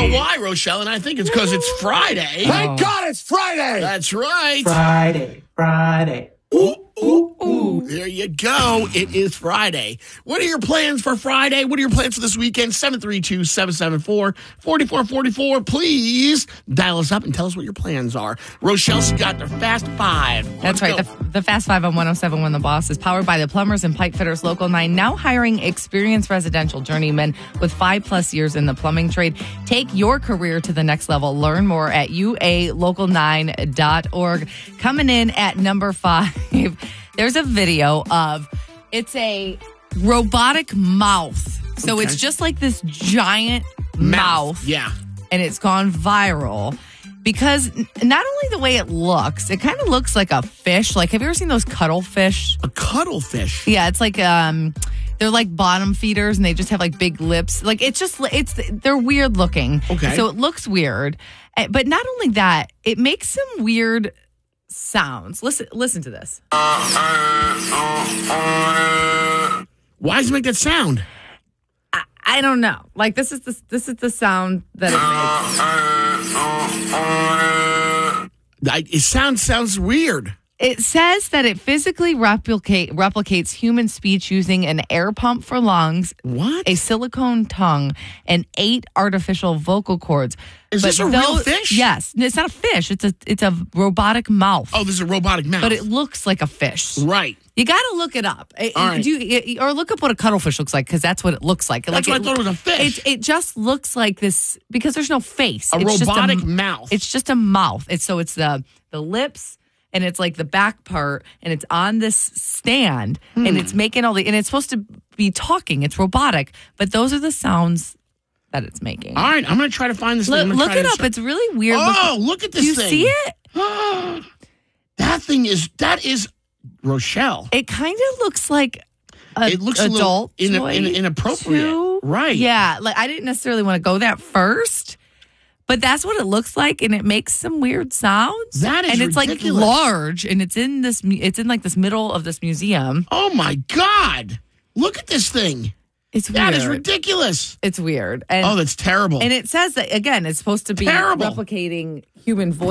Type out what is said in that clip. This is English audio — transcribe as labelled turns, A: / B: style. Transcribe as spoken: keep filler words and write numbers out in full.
A: know why, Rochelle, and I think it's because it's Friday.
B: Thank God it's Friday.
A: That's right.
C: Friday, Friday.
A: Ooh, ooh, ooh. There you go. It is Friday. What are your plans for Friday? What are your plans for this weekend? seven three two, seven seven four, four four four four. Please dial us up and tell us what your plans are. Rochelle's got the Fast Five.
D: That's
A: Let's
D: right. The, the Fast Five on one oh seven point one The Boss is powered by the Plumbers and Pipe Fitters Local nine, now hiring experienced residential journeymen with five plus years in the plumbing trade. Take your career to the next level. Learn more at u a local nine dot org. Coming in at number five, there's a video of, it's a robotic mouth. So
A: Okay.
D: it's just like this giant
A: Mouth.
D: mouth.
A: Yeah.
D: And it's gone viral because n- not only the way it looks, it kind of looks like a fish. Like, have you ever seen those cuttlefish?
A: A cuttlefish.
D: Yeah, it's like um, they're like bottom feeders, and they just have like big lips. Like, it's just it's they're weird looking.
A: Okay.
D: So it looks weird, Uh, but not only that, it makes some weird sounds. Listen, listen to this.
A: Why does it make that sound?
D: I, I don't know. Like, this is the this is the sound that it makes.
A: I, it sounds sounds weird.
D: It says that it physically replicate, replicates human speech using an air pump for lungs,
A: What?
D: a silicone tongue, and eight artificial vocal cords.
A: Is
D: But
A: this a real fish?
D: Yes. It's not a fish. It's a it's a robotic mouth.
A: Oh, this is a robotic mouth.
D: But it looks like a fish.
A: Right.
D: You got to look it up. It-
A: All right.
D: do you- or look up what a cuttlefish looks like, because that's what it looks like.
A: That's
D: like
A: what I thought it was a fish.
D: It, it just looks like this because there's no face.
A: A
D: It's just
A: robotic mouth.
D: It's just a mouth. It's so it's the the lips. And it's like the back part, and it's on this stand,
A: Hmm.
D: and it's making all the, and it's supposed to be talking. It's robotic, but those are the sounds that it's making.
A: All right, I'm going to try to find this
D: Look,
A: thing. I'm gonna
D: look
A: try
D: it
A: to
D: up.
A: search-
D: It's really weird.
A: Oh,
D: looking.
A: look at this
D: Do you
A: thing.
D: see it?
A: That thing is, that is Rochelle.
D: It kind of looks like a
A: It looks a little
D: adult
A: in-
D: toy
A: in- inappropriate.
D: too.
A: Right.
D: Yeah. Like, I didn't necessarily want to go that first, but that's what it looks like, and it makes some weird sounds.
A: That is
D: and it's
A: ridiculous.
D: like large, and it's in this. mu- It's in like this middle of this museum.
A: Oh, my God. Look at this thing.
D: It's weird.
A: That is ridiculous.
D: It's weird. And,
A: Oh, that's terrible.
D: and it says that, again, it's supposed to be
A: Terrible.
D: replicating human voice.